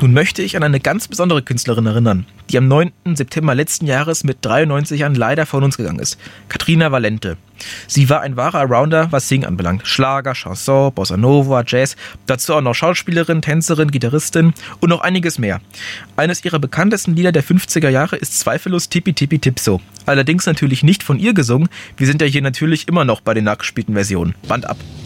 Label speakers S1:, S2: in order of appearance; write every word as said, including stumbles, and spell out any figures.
S1: Nun möchte ich an eine ganz besondere Künstlerin erinnern, die am neunten September letzten Jahres mit dreiundneunzig Jahren leider von uns gegangen ist. Katrina Valente. Sie war ein wahrer Allrounder, was Singen anbelangt. Schlager, Chanson, Bossa Nova, Jazz, dazu auch noch Schauspielerin, Tänzerin, Gitarristin und noch einiges mehr. Eines ihrer bekanntesten Lieder der fünfziger Jahre ist zweifellos Tippi Tippi Tipso. Allerdings natürlich nicht von ihr gesungen, wir sind ja hier natürlich immer noch bei den nachgespielten Versionen. Band ab!